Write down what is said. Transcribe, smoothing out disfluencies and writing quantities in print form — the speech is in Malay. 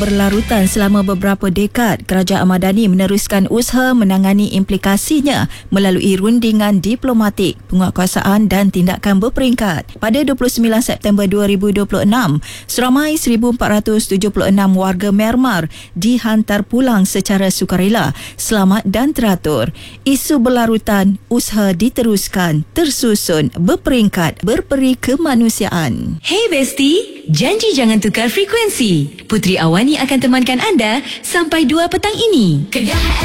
Berlarutan selama beberapa dekad, Kerajaan Madani meneruskan usaha menangani implikasinya melalui rundingan diplomatik, penguatkuasaan dan tindakan berperingkat. Pada 29 September 2026, seramai 1,476 warga Myanmar dihantar pulang secara sukarela, selamat dan teratur. Isu berlarutan, usaha diteruskan, tersusun, berperingkat, berperi kemanusiaan. Hey Besti, janji jangan tukar frekuensi. Putri Awani akan temankan anda sampai 2 petang ini. Kedah